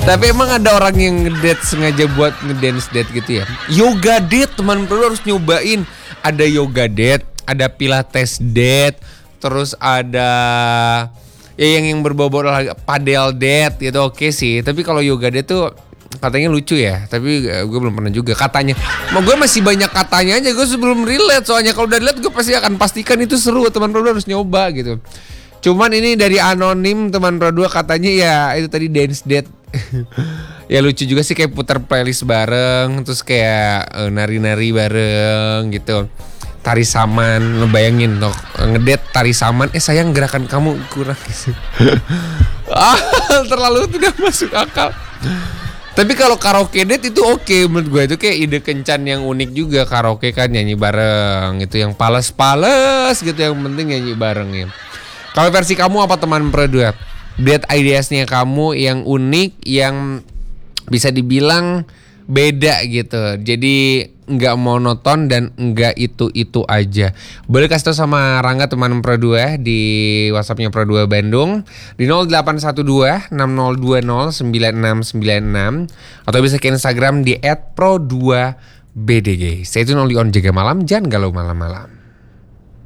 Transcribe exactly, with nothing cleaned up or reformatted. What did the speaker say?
Tapi emang ada orang yang ngedate sengaja buat ngedance date gitu ya. Yoga date teman perlu harus nyobain. Ada yoga date, ada pilates date, terus ada ya yang yang berbau-bau olahraga padel date gitu oke sih. Tapi kalau yoga date tuh katanya lucu ya. Tapi gue belum pernah juga katanya. Mau gue masih banyak katanya aja gue sebelum relate. Soalnya kalau udah relate gue pasti akan pastikan itu seru. Teman perlu harus nyoba gitu. Cuman ini dari anonim teman Pro dua katanya ya itu tadi dance date. Ya lucu juga sih kayak putar playlist bareng terus kayak uh, nari-nari bareng gitu. Tari saman, lo bayangin loh ngedate tari saman, eh sayang gerakan kamu kurang gitu. Ah, terlalu tidak masuk akal. Tapi kalau karaoke date itu oke okay, menurut gue itu kayak ide kencan yang unik juga karaoke kan nyanyi bareng gitu yang pales-pales gitu yang penting nyanyi bareng ya. Kalau versi kamu apa teman Pro dua? Date ideasnya kamu yang unik, yang bisa dibilang beda gitu. Jadi nggak monoton dan nggak itu-itu aja. Boleh kasih tau sama Rangga teman Pro dua di WhatsAppnya Pro dua Bandung di nol delapan satu dua enam nol dua nol sembilan enam sembilan enam atau bisa ke Instagram di et pro dua b d g. Stay tune only on Jaga Malam, jangan galau malam-malam.